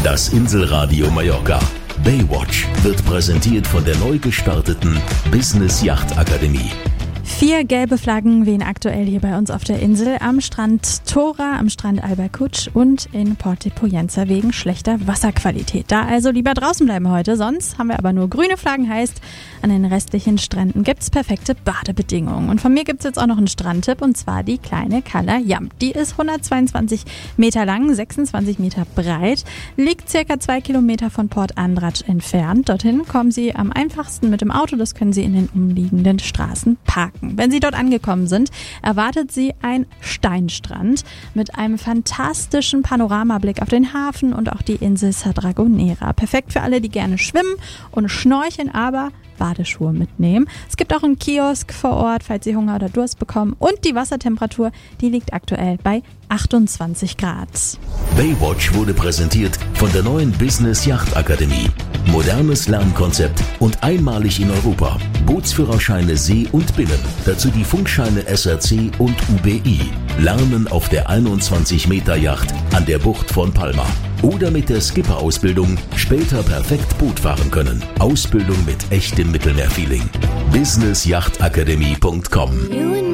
Das Inselradio Mallorca. Baywatch wird präsentiert von der neu gestarteten Business Yacht Akademie. 4 gelbe Flaggen wehen aktuell hier bei uns auf der Insel am Strand Tora, am Strand Alberkutsch und in Port de Pollença wegen schlechter Wasserqualität. Da also lieber draußen bleiben heute, sonst haben wir aber nur grüne Flaggen, heißt, an den restlichen Stränden gibt's perfekte Badebedingungen. Und von mir gibt's jetzt auch noch einen Strandtipp, und zwar die kleine Cala Llamp. Die ist 122 Meter lang, 26 Meter breit, liegt circa 2 Kilometer von Port Andratx entfernt. Dorthin kommen Sie am einfachsten mit dem Auto, das können Sie in den umliegenden Straßen parken. Wenn Sie dort angekommen sind, erwartet Sie ein Steinstrand mit einem fantastischen Panoramablick auf den Hafen und auch die Insel Sa Dragonera. Perfekt für alle, die gerne schwimmen und schnorcheln, aber Badeschuhe mitnehmen. Es gibt auch einen Kiosk vor Ort, falls Sie Hunger oder Durst bekommen. Und die Wassertemperatur, die liegt aktuell bei 28 Grad. Baywatch wurde präsentiert von der neuen Business Yacht Akademie. Modernes Lernkonzept und einmalig in Europa. Bootsführerscheine See und Binnen. Dazu die Funkscheine SRC und UBI. Lernen auf der 21 Meter Yacht an der Bucht von Palma. Oder mit der Skipper-Ausbildung später perfekt Boot fahren können. Ausbildung mit echtem Mittelmeerfeeling. businessjachtakademie.com